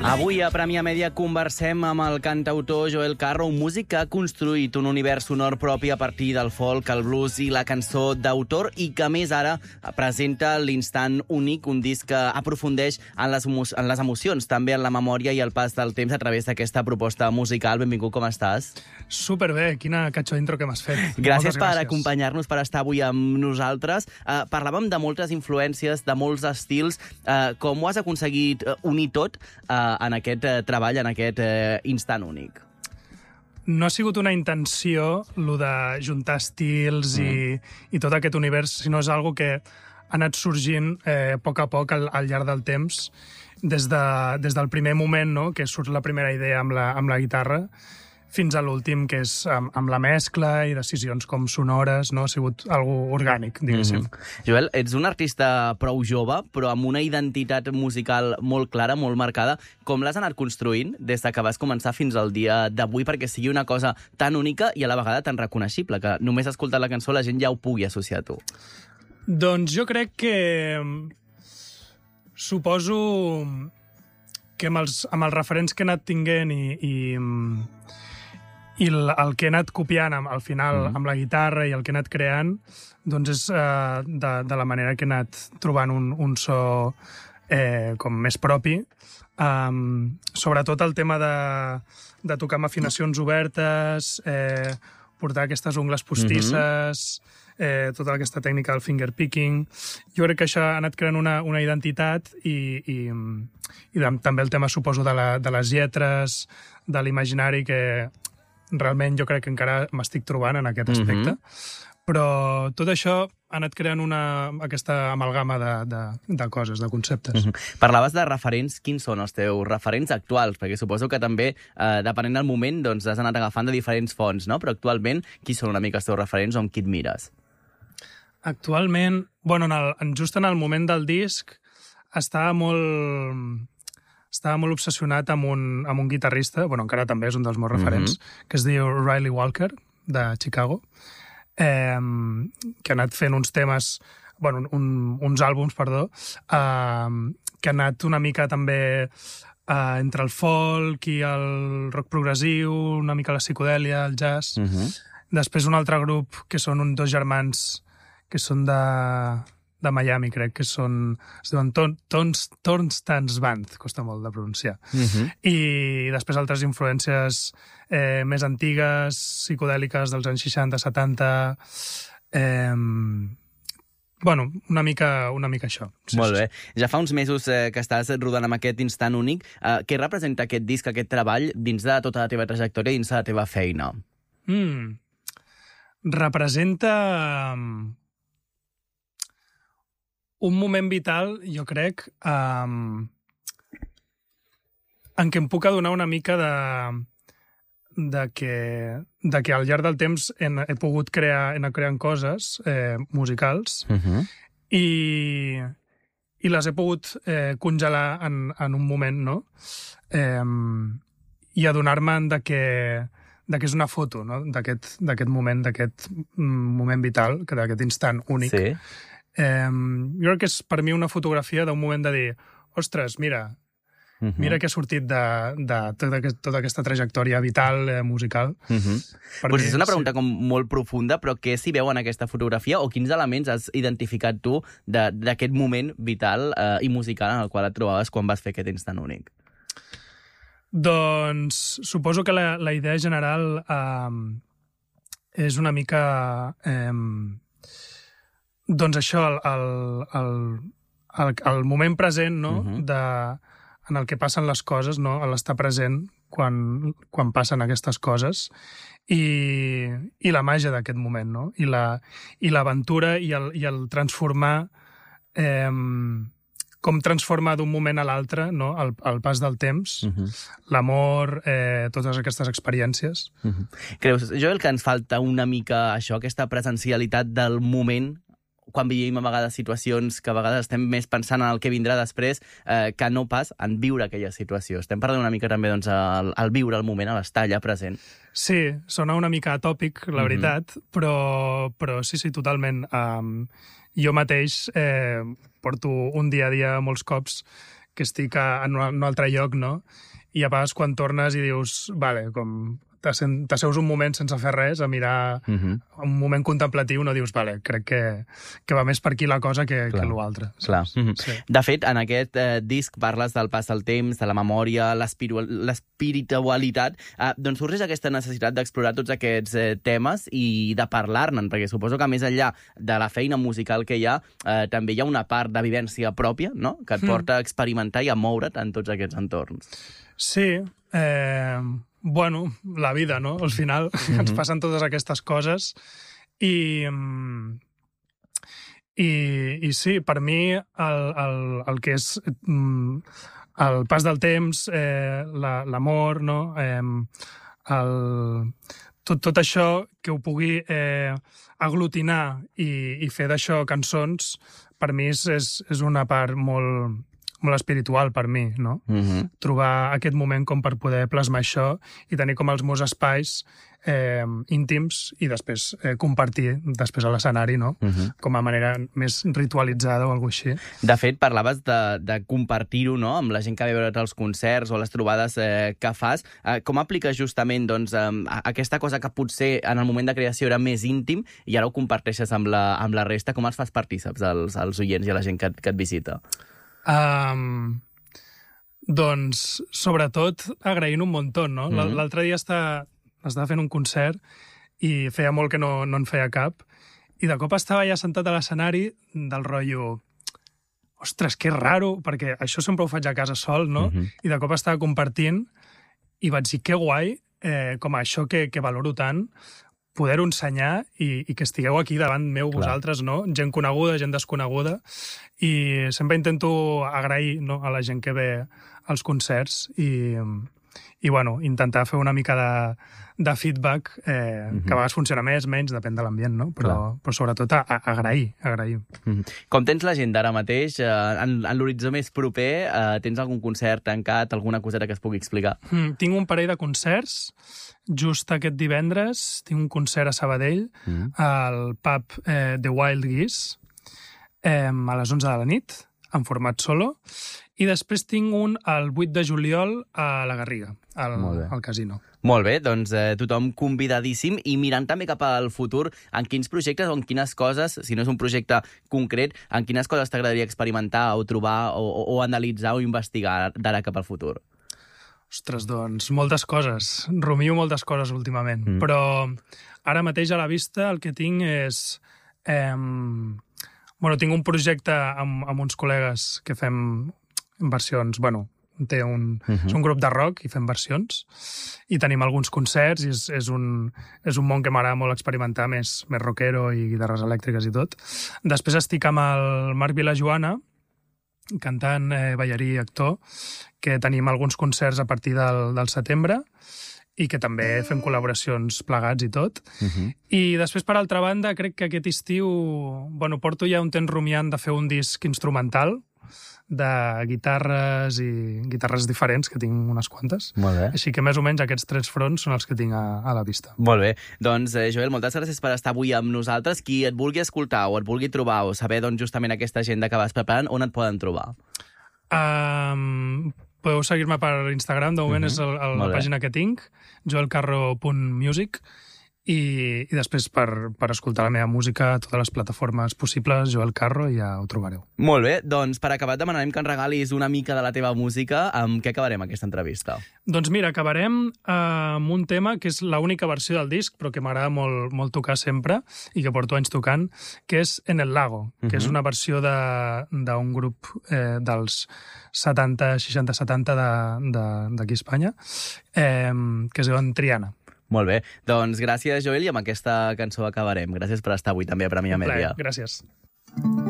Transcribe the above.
Avui a Premià Mèdia conversem amb el cantautor Joel Carro, un músic que ha construït un univers sonor propi a partir del folk, el blues i la cançó d'autor i que, més, ara presenta l'Instant Únic, un disc que aprofundeix en les emocions, també en la memòria i el pas del temps a través d'aquesta proposta musical. Benvingut, com estàs? Superbé, quina catxo d'intro que m'has fet. Gràcies per acompanyar-nos, per estar avui amb nosaltres. Parlàvem de moltes influències, de molts estils. Com ho has aconseguit unir tot en aquest treball, en aquest instant únic? No ha sigut una intenció, lo de juntar estils i tot aquest univers, sinó és algo que ha anat sorgint a poc al llarg del temps, des del primer moment, no?, que surt la primera idea amb la guitarra, fins a l'últim, que és amb la mescla i decisions com sonores, no? Ha sigut algo orgànic, diguéssim. Joel, ets un artista prou jove, però amb una identitat musical molt clara, molt marcada. Com l'has anat construint des que vas començar fins al dia d'avui perquè sigui una cosa tan única i a la vegada tan reconeixible, que només escoltant la cançó la gent ja ho pugui associar a tu? Doncs jo crec que... Suposo que amb els referents que he anat tinguent i el que he anat copiant al final amb la guitarra i el que he anat creant, doncs és de la manera que he anat trobant un so com més propi. Sobretot el tema de tocar amb afinacions obertes, portar aquestes ungles postisses, tota aquesta tècnica del finger picking. Jo crec que això ha anat creant una identitat i també el tema, suposo, de les lletres, de l'imaginari, que realment jo crec que encara m'estic trobant en aquest aspecte. Però tot això ha anat creant aquesta amalgama de coses, de conceptes. Parlaves de referents. Quins són els teus referents actuals? Perquè suposo que també, depenent del moment, doncs has anat agafant de diferents fonts, no? Però actualment, qui són una mica els teus referents o amb qui et mires? Actualment, bueno, just en el moment del disc, estava molt obsessionat amb un guitarrista, bueno, encara també és un dels meus referents, que es diu Riley Walker, de Chicago, que ha anat fent uns temes, bueno, uns àlbums, perdó, que ha anat una mica també entre el folk i el rock progressiu, una mica la psicodèlia, el jazz. Després un altre grup, que són dos germans que són de Miami, crec que són... Es diuen Tornstans Band, costa molt de pronunciar. I després altres influències més antigues, psicodèliques dels anys 60-70... Bueno, una mica això. Molt bé. Ja fa uns mesos que estàs rodant amb aquest instant únic. Què representa aquest disc, aquest treball, dins de tota la teva trajectòria, dins de la teva feina? Representa... un moment vital, jo crec, en què em puc adonar una mica de que al llarg del temps he pogut anar creant coses musicals i les he pogut congelar en un moment, no? I adonar-me'n que és una foto, no? D'aquest moment vital, d'aquest instant únic. Sí. Jo crec que és per mi una fotografia d'un moment de dir, ostres, mira que ha sortit de tota aquesta trajectòria vital, musical. Pues és una pregunta com molt profunda, però què s'hi veu en aquesta fotografia o quins elements has identificat tu d'aquest moment vital i musical en el qual et trobaves quan vas fer aquest instant únic? Doncs suposo que la idea general és una mica... doncs això, el moment present, no? En el que passen les coses, no? L'estar present quan passen aquestes coses i la màgia d'aquest moment, no? I l'aventura i el transformar, com transformar d'un moment a l'altre, no? El pas del temps, l'amor, totes aquestes experiències. Creus, Joel, que ens falta una mica això, aquesta presencialitat del moment, quan vivim a vegades situacions que a vegades estem més pensant en el que vindrà després que no pas en viure aquella situació? Estem parlant una mica també doncs, al viure el moment, a l'estar allà present. Sí, sona una mica atòpic, la veritat, però sí, totalment. Jo mateix porto un dia a dia molts cops estic en un altre lloc, no? I a vegades quan tornes i dius, vale, com t'asseus un moment sense fer res, a mirar un moment contemplatiu, no dius, vale, crec que va més per aquí la cosa que l'altre. Clar. Sí. De fet, en aquest disc parles del pas del temps, de la memòria, l'espiritualitat. Doncs sorgeix aquesta necessitat d'explorar tots aquests temes i de parlar-ne, perquè suposo que més enllà de la feina musical que hi ha, també hi ha una part de vivència pròpia, no?, que et porta a experimentar i a moure't en tots aquests entorns. Sí, bueno, la vida, no? Al final ens passen totes aquestes coses i sí, per mi el que és el pas del temps, l'amor, no? Tot això que ho pugui aglutinar i fer d'això cançons, per mi és una part molt espiritual per mi, no? Trobar aquest moment com per poder plasmar això i tenir com els meus espais íntims i després compartir després a l'escenari, no? Com a manera més ritualitzada o alguna cosa així. De fet, parlaves de compartir-ho, no?, amb la gent que ve a veure't als concerts o les trobades que fas. Com apliques justament doncs, aquesta cosa que potser en el moment de creació era més íntim i ara ho comparteixes amb la resta? Com els fas partíceps als oients i a la gent que et visita? Doncs, sobretot, agraint un muntó, no? L'altre dia estava fent un concert i feia molt que no en feia cap i de cop estava ja sentat a l'escenari del rotllo, ostres, que raro, perquè això sempre ho faig a casa sol, no? I de cop estava compartint i vaig dir, que guai, com això que valoro tant, poder-ho ensenyar i que estigueu aquí davant meu vosaltres, no? Gent coneguda, gent desconeguda, i sempre intento agrair, no?, a la gent que ve als concerts i bueno, intentar fer una mica de feedback que a vegades funciona més, menys, depèn de l'ambient, no? Però sobretot agrair. Com tens l'agenda ara mateix? En l'horitzó més proper, tens algun concert tancat, alguna coseta que es pugui explicar? Tinc un parell de concerts. Just aquest divendres tinc un concert a Sabadell, al pub The Wild Geese, a les 11 de la nit, en format solo, i després tinc un el 8 de juliol a la Garriga, al casino. Molt bé, doncs tothom convidadíssim i mirant també cap al futur, en quins projectes o en quines coses, si no és un projecte concret, en quines coses t'agradaria experimentar o trobar o analitzar o investigar d'ara cap al futur? Ostres, doncs, moltes coses. Rumio moltes coses últimament. Però ara mateix a la vista el que tinc és... tinc un projecte amb uns col·legues que fem versions... és un grup de rock i fem versions. I tenim alguns concerts i és un món que m'agrada molt experimentar, més rockero i guitarres elèctriques i tot. Després estic amb el Marc Vilajoana, cantant, ballarí i actor, que tenim alguns concerts a partir del setembre i que també fem col·laboracions plegats i tot. I després, per altra banda, crec que aquest estiu porto ja un temps rumiant de fer un disc instrumental de guitarres i guitarres diferents, que tinc unes quantes. Molt bé. Així que més o menys aquests 3 fronts són els que tinc a la vista. Molt bé. Doncs, Joel, moltes gràcies per estar avui amb nosaltres. Qui et vulgui escoltar o et vulgui trobar o saber justament aquesta agenda que vas preparant, on et poden trobar? Podeu seguir-me per Instagram, de moment és la pàgina que tinc, joelcarro.music, i després per escoltar la meva música a totes les plataformes possibles, Joel Carro, i ja ho trobareu. Molt bé, doncs per acabar et demanarem que ens regalis una mica de la teva música. Amb què acabarem aquesta entrevista? Doncs mira, acabarem amb un tema que és l'única versió del disc, però que m'agrada molt tocar sempre i que porto anys tocant, que és En el lago, que és una versió d'un grup dels 70, 60, 70 d'aquí a Espanya, que es diuen Triana. Molt bé. Doncs gràcies, Joel, i amb aquesta cançó acabarem. Gràcies per estar avui també a Premià Mèdia. Gràcies.